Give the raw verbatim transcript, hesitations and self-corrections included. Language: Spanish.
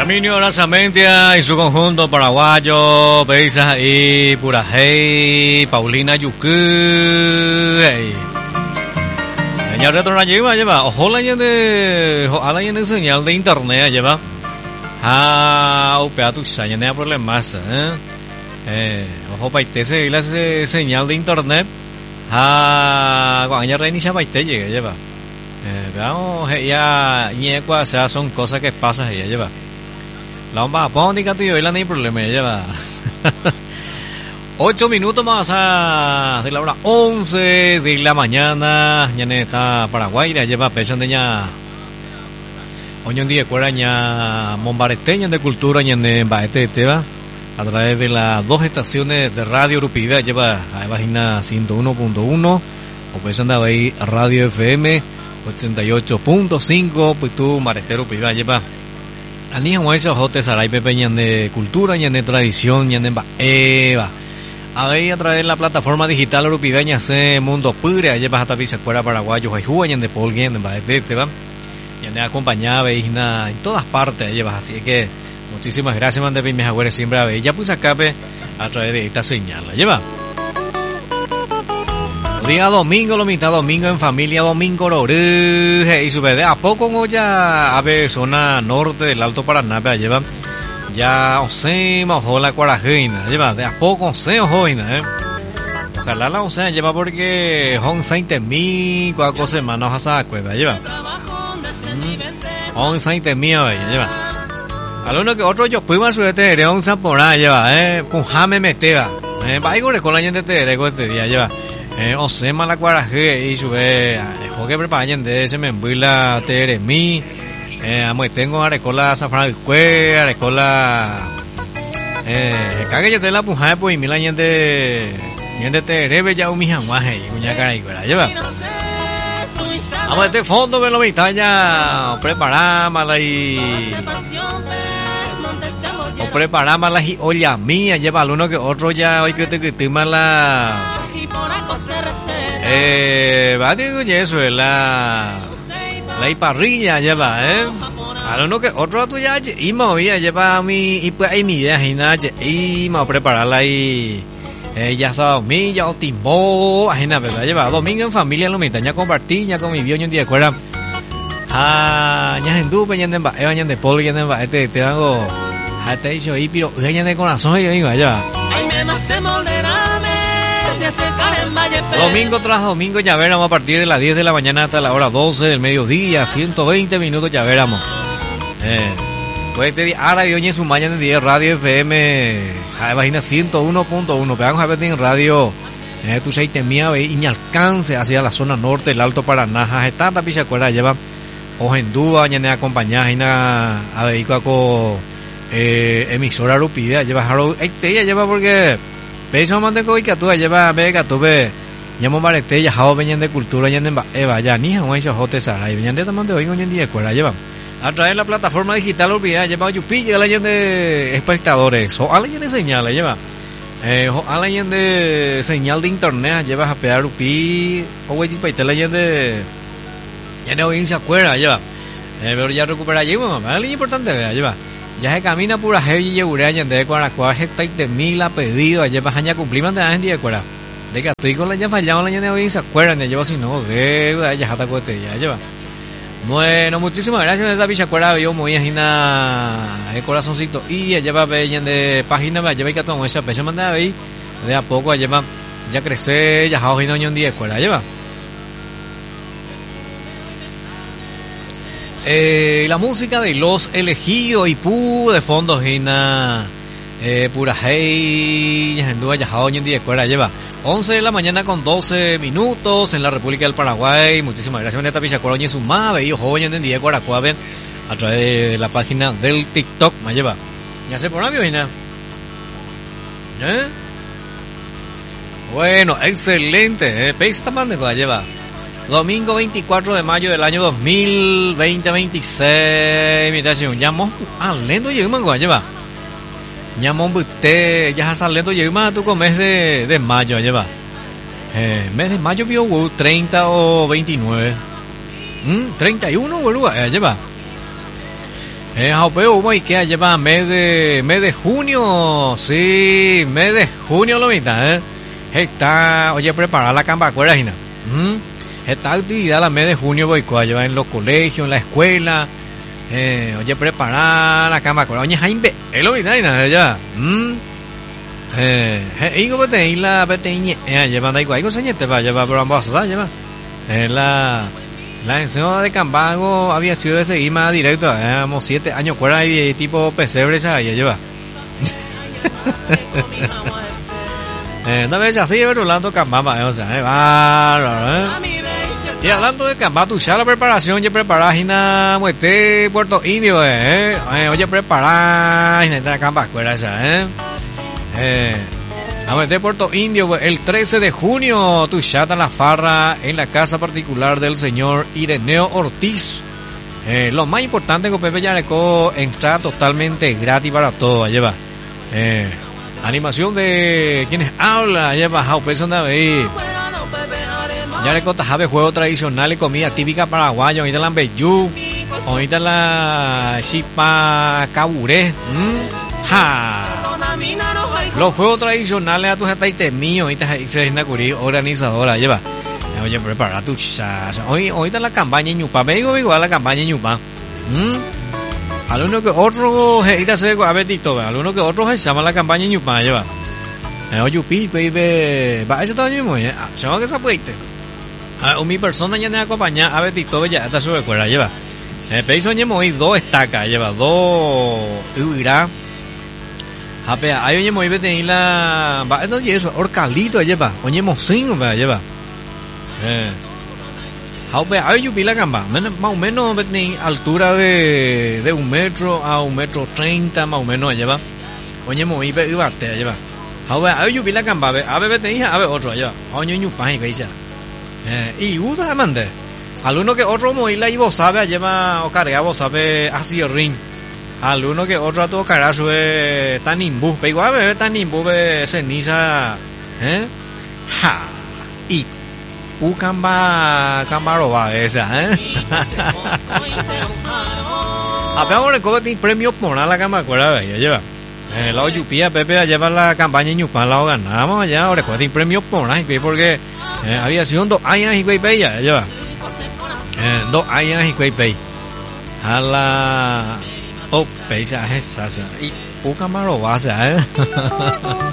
Raminio Razamentia y su conjunto paraguayo, Beisa y Purajei, Paulina Yuku. Ya retorna lleva, lleva. Ojo la gente, ojo la gente señal de internet lleva. Ah, upea tu saña no hay problemas, eh. Eh, ojo paite se la señal de internet. Ah, cuando ya reinicia paite llega lleva. Eh, veamos ya ñecua, o sea, son cosas que pasan ella lleva. La bomba pónica tío, y la no hay problema lleva. Ocho minutos más a de la hora once de la mañana. Ya está Paraguay, ya lleva pecho de ya. Hoy un día cuera ya Mombareteña de cultura ya en Baete Teba. A través de las dos estaciones de radio Urupida lleva a página ciento uno punto uno. O pues anda ahí Radio F M ochenta y ocho punto cinco. Pues tú Maretero Urupida lleva. Ani como eso jote saray pepe ya de cultura ya de tradición ya de Baeva. A ver, a través de la plataforma digital urupibeña se Mundo Pure, allá vas a tapizar fuera paraguayo, hay jugañan de Polguien, de te va, y ande acompañada, veis en todas partes, allá vas, así que muchísimas gracias, man de Pimes Agüero, siempre a ver, ya puse acabe a través de esta señal, la lleva. Día domingo, lo mitad domingo en familia, domingo, y sube de a poco, no ya a ver, zona norte del Alto Paraná, allá lleva. Ya once ojo la cuarajina lleva de a poco once ojoina eh ojalá la once lleva porque once veinte mil cuatro semanas hasta cueva lleva once veinte mil lleva al uno que otro yo fuimos a este de once por ahí lleva eh pujame meteba eh va igual con la gente de este día lleva eh once más la cuarajina y sube el que preparan de ese me embuila teremi. Eh, amo, tengo arecola safran cue, arecola eh, cague ya te la puja pues y mil años de gente te rebe ya un mijanguaje y uña cara y fuera lleva. Amo este fondo me lo mitad ya preparamos y o preparamos la y olla mía lleva al uno que otro ya hoy que te que tema la eh, va digo ya eso es la la parrilla lleva, eh. A lo no que otro tu ya y me voy a llevar a mi y pues ahí mi idea y nada y me voy a prepararla ahí. Eh, ya sabes, mi ya timbo, ajena, ¿verdad? Lleva domingo en familia lo mitad ya compartí ya con mi viejo un día acuerda. Ah, ya en dupe ya en ba, eh, ya en de polo ya en ba, este te hago hasta dicho y pero ya de corazón y digo ya. Domingo tras domingo ya veremos a partir de las diez de la mañana hasta la hora doce del mediodía, ciento veinte minutos ya veremos. Eh, pues este día, ahora yo en su mañana en día Radio F M, a página ciento uno punto uno, pegamos a ver en radio, eh, tu seite mía y ni alcance hacia la zona norte, el Alto Paraná, está tapi se acuerda, lleva Ojendúa, ya ne acompañada, y na, a ver, con eh, emisora Rupida, lleva Haro, este ya lleva porque peso mantengo y que tú lleva vega tú ve llamo marete ya jao venían de cultura ya en eva ya ni han hecho hotes a y venían de tamante hoy en día escuela lleva a través de la plataforma digital olvida lleva yupi llega la gente de espectadores o alguien de señal lleva eh o alguien de señal de internet lleva a pegar upi o güey tipo la gente ya no hoy se acuerda lleva eh pero ya recupera lleva alguien importante lleva ya se camina pura heavy y ureña de Cuaracua está de mil a pedido ayer vas a cumplir más de la gente de Cuara de que estoy con la ya fallado la gente hoy se acuerdan de lleva si no de ya hasta cote ya lleva bueno muchísimas gracias de esta bicha Cuara yo muy agina el corazoncito y lleva veían de página va lleva que todo esa pecho manda ahí de a poco lleva ya crece ya jao no un día Cuara lleva Eh, la música de Los Elegidos y pu de fondo gina eh, pura hey en duda ya hoy en día escuela lleva once de la mañana con doce minutos en la República del Paraguay. Muchísimas gracias esta picha colonia su mave y hoy en día Guaracuaben a través de la página del TikTok me lleva ya se por avión ¿eh? Bueno excelente eh, pesta man de la lleva domingo veinticuatro de mayo del año dos mil veinte veintiséis mira si un llamo ah lento llega man lleva llamo usted ya está lento llega tú con mes de de mayo lleva eh mes de mayo vio treinta o veintinueve mm, treinta y uno boludo eh, lleva Eh, Jaupeo, humo y que lleva mes de, mes de junio, sí, mes de junio lo mitad, eh. Está, oye, preparar la cambacuera, Gina. ¿Mm? Esta actividad la mes de junio voy a llevar en los colegios, en la escuela. Eh, oye, preparar la cambacuera. Oye, Jaime, es lo mitad, Gina, ya. ¿Mm? Eh, eh, y como te la peteña, eh, lleva da igual, con señete va llevar por ambos, ¿sabes? Lleva. Eh, la, la enseñanza de Cambago había sido de seguir más directo, éramos siete años, fuera y tipo pesebre, ya lleva. Eh, una vez así, pero hablando Cambamba, o sea, eh, bárbaro, eh. Y hablando de Cambamba, tú ya la preparación, ya preparás Gina Muete, Puerto Indio, eh, eh. Oye, preparás Gina de Cambacuera, esa, eh. Eh, Muete, Puerto Indio, el trece de junio, tu chata la farra en la casa particular del señor Ireneo Ortiz. Eh, lo más importante con Pepe Yareco, entrada totalmente gratis para todo, lleva. Eh, Animación de quienes hablan, lleva Jaupe Sondaví. Ya le contas de juegos tradicionales, comida típica paraguaya, ahorita la ambeyú, ahorita la chipa caburé, ¿Mm? ja. Los juegos tradicionales a tus ataites míos, ahorita se inauguró organizadora, lleva. Oye, prepara tu chacha. Hoy, ahorita la campaña ñupa, me digo igual la campaña ñupa. ¿Mm? Al uno que otro se hace a Betito, al uno que otro se llama la campaña ñupa, lleva. Oye, yupi, baby, va ese todo mismo, eh. Se llama que se apueste. A mi persona ya me acompaña a Betito, ya está su recuerda, lleva. Eh, Peiso ñemo hoy dos estacas, lleva dos uirá. Jape, ahí ñemo hoy vete la, va esto y eso, orcalito lleva, oñemo cinco, lleva. Eh. Jape, ahí yupi la camba, más o menos vete altura de de un metro a un metro treinta, más o menos lleva. Oñemo hoy ve ibarte lleva. Jape, ahí yupi la camba, a ver vete hija, a ver otro lleva. Oño ñupa y veisa. Eh, y usa mande al uno que otro moila y vos sabe lleva o carga vos sabe así ring al uno que otro a todo carajo es tan imbu pero igual bebé tan imbu de ceniza eh ja y u camba cambaroba esa eh apenas recoge premio por la camba acuerda ya lleva eh, la Oyupía Pepe lleva la campaña ñupa la ganamos allá ahora recoge premio por la porque Eh, había sido dos años y cuey ya lleva eh, dos años y cuey a la oh peisaje esa y poca malo va a ser